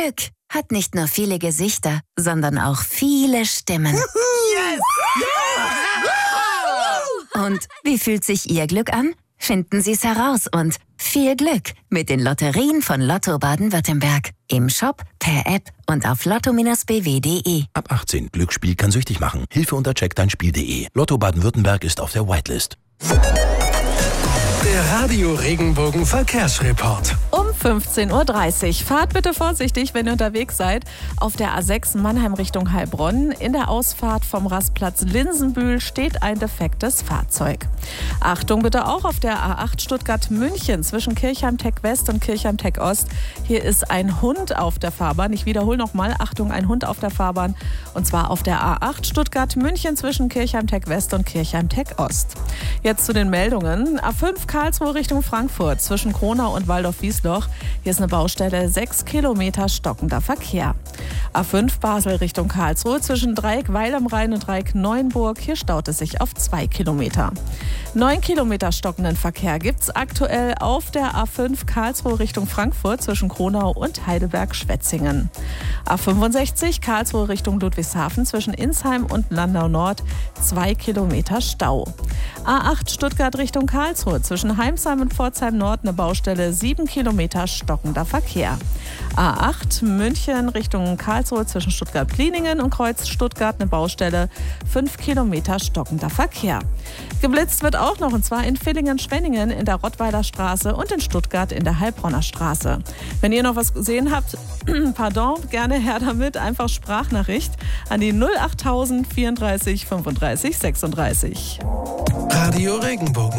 Glück hat nicht nur viele Gesichter, sondern auch viele Stimmen. Yes! Und wie fühlt sich Ihr Glück an? Finden Sie es heraus und viel Glück mit den Lotterien von Lotto Baden-Württemberg. Im Shop, per App und auf lotto-bw.de. Ab 18. Glücksspiel kann süchtig machen. Hilfe unter checkdeinspiel.de. Lotto Baden-Württemberg ist auf der Whitelist. Der Radio Regenbogen Verkehrsreport. Um 15:30 Uhr. Fahrt bitte vorsichtig, wenn ihr unterwegs seid. Auf der A6 Mannheim Richtung Heilbronn. In der Ausfahrt vom Rastplatz Linsenbühl steht ein defektes Fahrzeug. Achtung bitte auch auf der A8 Stuttgart-München zwischen Kirchheim-Tech-West und Kirchheim-Tech-Ost. Hier ist ein Hund auf der Fahrbahn. Ich wiederhole nochmal. Achtung, ein Hund auf der Fahrbahn. Und zwar auf der A8 Stuttgart-München zwischen Kirchheim-Tech-West und Kirchheim-Tech-Ost. Jetzt zu den Meldungen. A5 Karlsruhe Richtung Frankfurt zwischen Kronau und Waldorf-Wiesloch. Hier ist eine Baustelle, 6 Kilometer stockender Verkehr. A5 Basel Richtung Karlsruhe zwischen Dreieck Weil am Rhein und Dreieck Neuenburg. Hier staut es sich auf 2 Kilometer. 9 Kilometer stockenden Verkehr gibt es aktuell auf der A5 Karlsruhe Richtung Frankfurt zwischen Kronau und Heidelberg-Schwetzingen. A65 Karlsruhe Richtung Ludwigshafen zwischen Insheim und Landau Nord, 2 Kilometer Stau. A8 Stuttgart Richtung Karlsruhe zwischen Heimsheim und Pforzheim Nord eine Baustelle, 7 Kilometer stockender Verkehr. A8 München Richtung Karlsruhe zwischen Stuttgart-Pliningen und Kreuz Stuttgart eine Baustelle, 5 Kilometer stockender Verkehr. Geblitzt wird auch noch, und zwar in Villingen-Schwenningen in der Rottweiler Straße und in Stuttgart in der Heilbronner Straße. Wenn ihr noch was gesehen habt, pardon, gerne her damit, einfach Sprachnachricht an die 08000 34 35 36. Radio Regenbogen.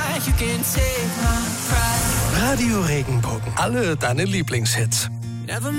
Radio Regenbogen. Alle deine Lieblingshits.